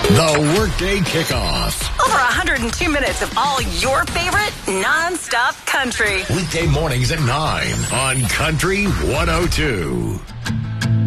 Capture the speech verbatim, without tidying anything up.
The Workday Kickoff. Over one hundred two minutes of all your favorite non-stop country. Weekday mornings at nine on Country one oh two.